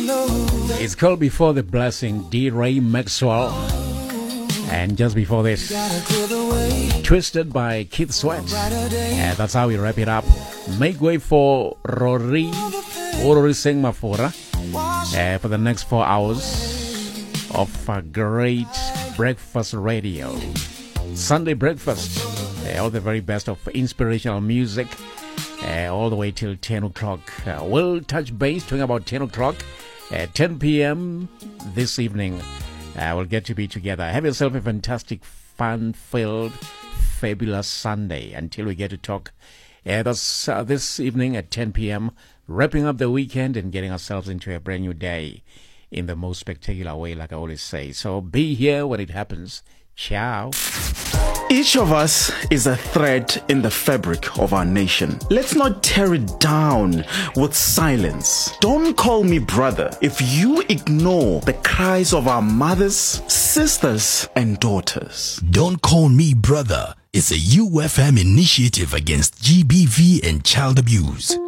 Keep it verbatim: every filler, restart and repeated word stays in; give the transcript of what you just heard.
It's called Before the Blessing, D. Ray Maxwell. And just before this, Twisted by Keith Sweat. And that's how we wrap it up. Make way for Rory, Rory Singh Mafura, uh, for the next four hours of a great breakfast radio. Sunday breakfast. Uh, all the very best of inspirational music. Uh, all the way till ten o'clock. Uh, we'll touch base talking about ten o'clock. At ten p.m. this evening. Uh, we'll get to be together. Have yourself a fantastic, fun-filled, fabulous Sunday until we get to talk uh, this, uh, this evening at ten p.m. Wrapping up the weekend and getting ourselves into a brand new day in the most spectacular way, like I always say. So be here when it happens. Ciao. Each of us is a thread in the fabric of our nation. Let's not tear it down with silence. Don't call me brother if you ignore the cries of our mothers, sisters, and daughters. Don't Call Me Brother is a U F M initiative against G B V and child abuse.